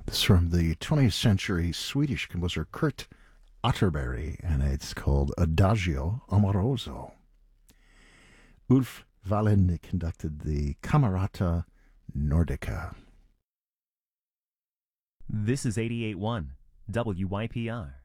It's from the 20th century Swedish composer Kurt Atterbury, and it's called Adagio Amoroso. Ulf Wallin conducted the Camerata Nordica. This is 88.1 WYPR.